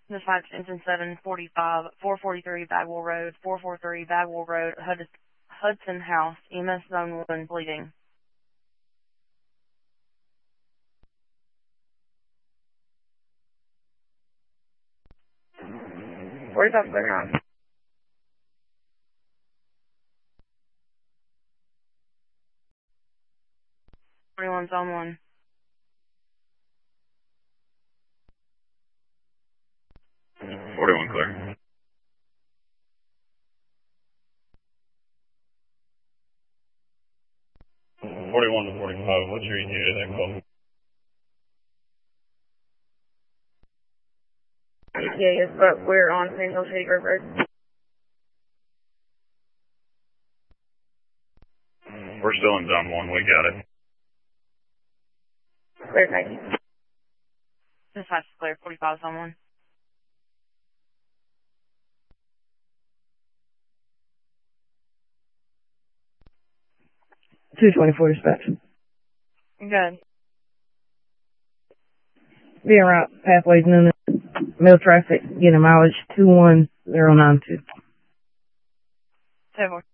Dispatch engine 745, 443 Bagwell Road, 443 Bagwell Road, Hudson House, EMS Zone 1, bleeding. Where's that clear on? 41 Zone 1. 41 clear. 41 to 45, what's your ETA that call? Yes, but we're on Central City Grove Road. We're still in Zone 1, we got it. Clear, thank you. Dispatch clear, 45 Zone 1. $224 dispatch. Good. Being right, pathways Noonan, mill traffic, getting mileage 21092. 10-4.